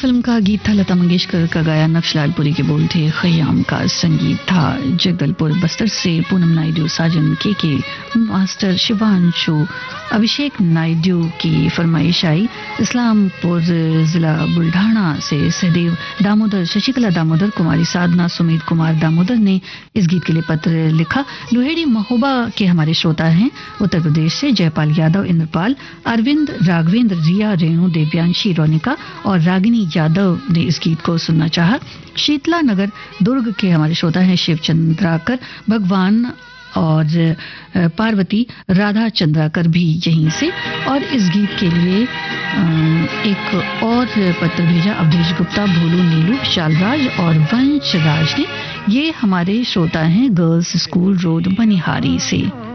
Film का गीत था, लता मंगेशकर का गाया, नक्श लालपुरी के बोल थे, खयाम का संगीत था। जगदलपुर बस्तर से पूनम नायडू, साजन के मास्टर शिवांशु, अभिषेक नायडू की फरमाइश आई। इस्लामपुर जिला बुल्ढाना से सहदेव दामोदर, शशिकला दामोदर, कुमारी साधना, सुमित कुमार दामोदर ने इस गीत के लिए पत्र लिखा। लोहेड़ी महोबा के हमारे श्रोता हैं उत्तर प्रदेश से जयपाल यादव, इंद्रपाल, अरविंद, राघवेंद्र, रिया, रेणु, देव्यांशी, रोनिका और रागिनी यादव ने इस गीत को सुनना चाहा। शीतला नगर दुर्ग के हमारे श्रोता हैं शिव चंद्राकर, भगवान और पार्वती, राधा चंद्राकर भी यहीं से। और इस गीत के लिए एक और पत्र भेजा अवधेश गुप्ता, भोलू, नीलू, विशालराज और वंशराज ने। ये हमारे श्रोता हैं गर्ल्स स्कूल रोड मनिहारी से।